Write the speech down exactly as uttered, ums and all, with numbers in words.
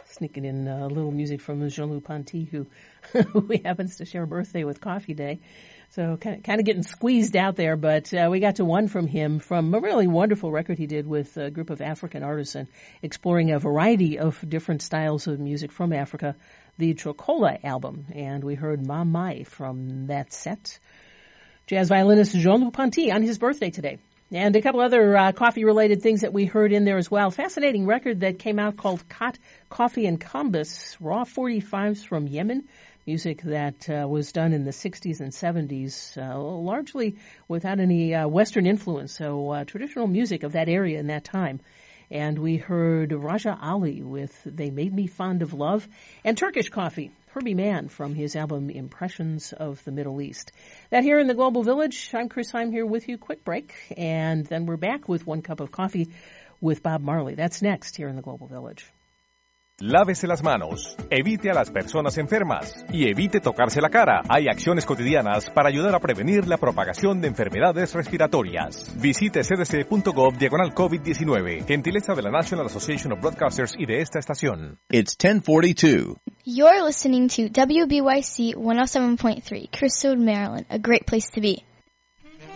sneaking in a little music from Jean-Loup Ponty, who, who happens to share a birthday with Coffee Day. So kind of, kind of getting squeezed out there, but uh, we got to one from him from a really wonderful record he did with a group of African artists and exploring a variety of different styles of music from Africa, the Trokola album. And we heard Ma Mai from that set. Jazz violinist Jean-Loup Ponty on his birthday today. And a couple other uh, coffee-related things that we heard in there as well. Fascinating record that came out called Khat Coffee and Combus, raw forty-fives from Yemen. Music that uh, was done in the sixties and seventies, uh, largely without any uh, Western influence. So uh, traditional music of that area in that time. And we heard Raja Ali with They Made Me Fond of Love, and Turkish Coffee, Herbie Mann from his album Impressions of the Middle East. That here in the Global Village. I'm Chris Heim here with you. Quick break, and then we're back with One Cup of Coffee with Bob Marley. That's next here in the Global Village. Lávese las manos, evite a las personas enfermas y evite tocarse la cara. Hay acciones cotidianas para ayudar a prevenir la propagación de enfermedades respiratorias. Visite c d c punto gov diagonal COVID diecinueve. Gentileza de la National Association of Broadcasters y de esta estación. It's ten forty-two. You're listening to W B Y C one oh seven point three, Crystal, Maryland, a great place to be.